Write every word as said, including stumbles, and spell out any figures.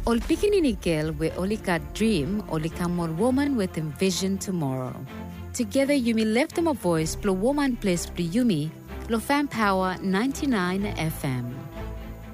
Ol pikinini girl with olika dream, olika more woman with envision tomorrow. Together Yumi left them a voice, blow woman place Yumi, Lo Fan Power ninety-nine F M.